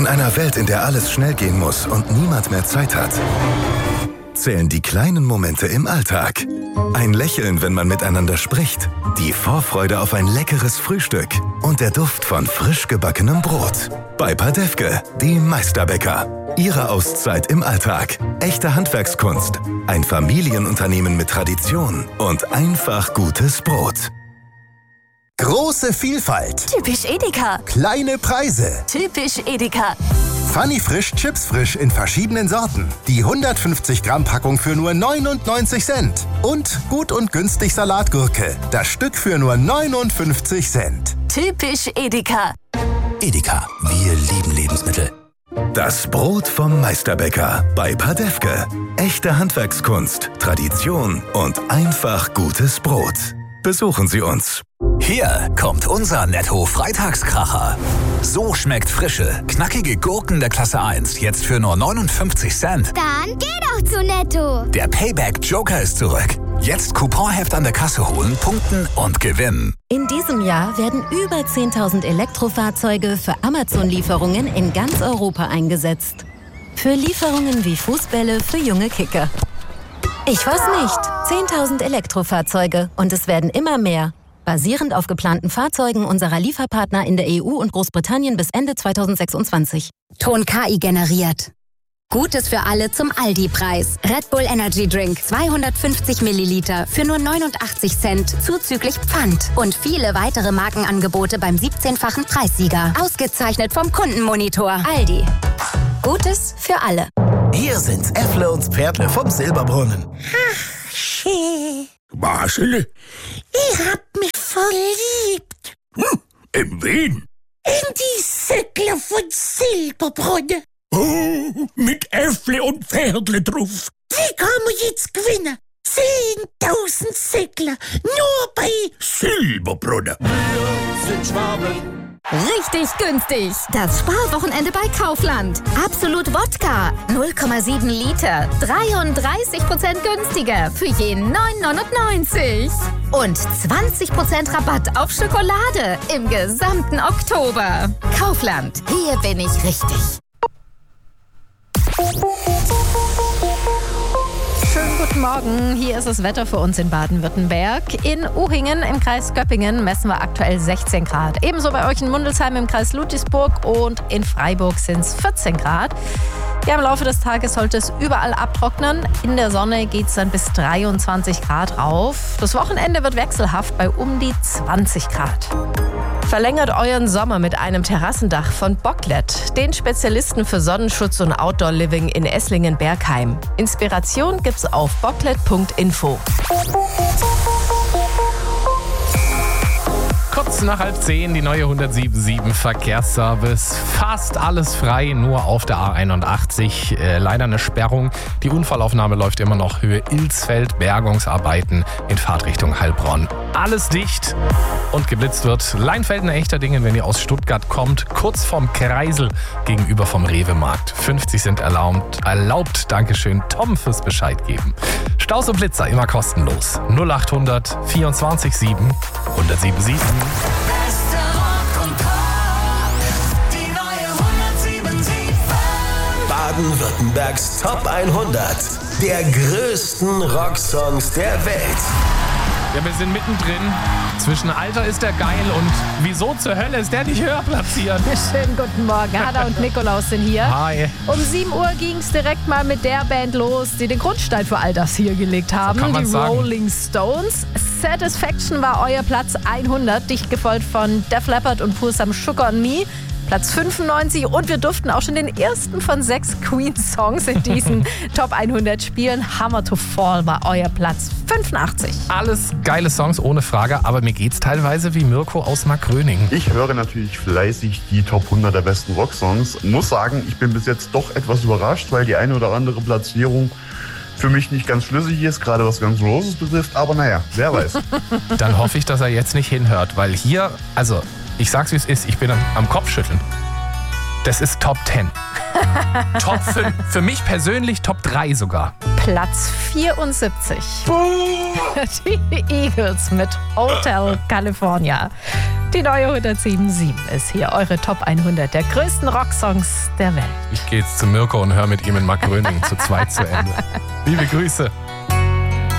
In einer Welt, in der alles schnell gehen muss und niemand mehr Zeit hat, zählen die kleinen Momente im Alltag. Ein Lächeln, wenn man miteinander spricht, die Vorfreude auf ein leckeres Frühstück und der Duft von frisch gebackenem Brot. Bei Padefke, dem Meisterbäcker. Ihre Auszeit im Alltag. Echte Handwerkskunst. Ein Familienunternehmen mit Tradition und einfach gutes Brot. Große Vielfalt. Typisch Edeka. Kleine Preise. Typisch Edeka. Funny Frisch, Chips frisch in verschiedenen Sorten. Die 150 Gramm Packung für nur 99 Cent. Und gut und günstig Salatgurke. Das Stück für nur 59 Cent. Typisch Edeka. Edeka, wir lieben Lebensmittel. Das Brot vom Meisterbäcker bei Padefke. Echte Handwerkskunst, Tradition und einfach gutes Brot. Besuchen Sie uns. Hier kommt unser Netto-Freitagskracher. So schmeckt frische, knackige Gurken der Klasse 1 jetzt für nur 59 Cent. Dann geh doch zu Netto. Der Payback-Joker ist zurück. Jetzt Couponheft an der Kasse holen, punkten und gewinnen. In diesem Jahr werden über 10.000 Elektrofahrzeuge für Amazon-Lieferungen in ganz Europa eingesetzt. Für Lieferungen wie Fußbälle für junge Kicker. Ich weiß nicht. 10.000 Elektrofahrzeuge und es werden immer mehr. Basierend auf geplanten Fahrzeugen unserer Lieferpartner in der EU und Großbritannien bis Ende 2026. Ton KI generiert. Gutes für alle zum Aldi-Preis. Red Bull Energy Drink 250 Milliliter für nur 89 Cent zuzüglich Pfand. Und viele weitere Markenangebote beim 17-fachen Preissieger. Ausgezeichnet vom Kundenmonitor. Aldi. Gutes für alle. Hier sind's Äffle und Pferdle vom Silberbrunnen. Ach, schön. Marcel? Ich hab mich verliebt. In wen? In die Säckler von Silberbrunn. Oh, mit Äffle und Pferdle drauf. Die kann man jetzt gewinnen. 10.000 Säckler. Nur bei Silberbrunn. Wir sind Schwaben. Richtig günstig. Das Sparwochenende bei Kaufland. Absolut Wodka. 0,7 Liter. 33% günstiger. Für jeden 9,99. Und 20% Rabatt auf Schokolade. Im gesamten Oktober. Kaufland. Hier bin ich richtig. Schönen guten Morgen, hier ist das Wetter für uns in Baden-Württemberg. In Uhingen im Kreis Göppingen messen wir aktuell 16 Grad. Ebenso bei euch in Mundelsheim im Kreis Ludwigsburg und in Freiburg sind es 14 Grad. Ja, im Laufe des Tages sollte es überall abtrocknen. In der Sonne geht es dann bis 23 Grad rauf. Das Wochenende wird wechselhaft bei um die 20 Grad. Verlängert euren Sommer mit einem Terrassendach von Bocklet, den Spezialisten für Sonnenschutz und Outdoor-Living in Esslingen-Bergheim. Inspiration gibt's auf bocklet.info. Kurz nach 9:30 die neue 177 Verkehrsservice. Fast alles frei, nur auf der A81. Leider eine Sperrung. Die Unfallaufnahme läuft immer noch Höhe Ilsfeld. Bergungsarbeiten in Fahrtrichtung Heilbronn. Alles dicht und geblitzt wird. Leinfelden-Echterdingen, wenn ihr aus Stuttgart kommt, kurz vorm Kreisel gegenüber vom Rewe-Markt. 50 sind erlaubt. Dankeschön, Tom, fürs Bescheid geben. Staus und Blitzer immer kostenlos. 0800 24 7 177. Beste Rock und Pop, die neue 177. Baden-Württembergs Top 100 der größten Rocksongs der Welt. Ja, wir sind mittendrin. Zwischen Alter ist der geil und wieso zur Hölle ist der nicht höher platziert? Schönen guten Morgen. Ada und Nikolaus sind hier. Hi. Um 7 Uhr ging es direkt mal mit der Band los, die den Grundstein für all das hier gelegt haben. So kann man's die sagen. Rolling Stones. Satisfaction war euer Platz 100, dicht gefolgt von Def Leppard und Pour Some Sugar on Me. Platz 95 und wir durften auch schon den ersten von 6 Queen-Songs in diesen Top 100 spielen. Hammer to Fall war euer Platz 85. Alles geile Songs, ohne Frage, aber mir geht's teilweise wie Mirko aus Markgröning. Ich höre natürlich fleißig die Top 100 der besten Rocksongs. Muss sagen, ich bin bis jetzt doch etwas überrascht, weil die eine oder andere Platzierung für mich nicht ganz schlüssig ist, gerade was Guns N' Roses betrifft. Aber naja, wer weiß. Dann hoffe ich, dass er jetzt nicht hinhört, weil hier, also ich sag's wie es ist, ich bin am Kopfschütteln. Das ist Top 10. Top 5, für mich persönlich Top 3 sogar. Platz 74. Die Eagles mit Hotel California. Die neue 107.7 ist hier eure Top 100 der größten Rocksongs der Welt. Ich gehe jetzt zu Mirko und höre mit ihm in Mark Gröning zu zweit zu Ende. Liebe Grüße.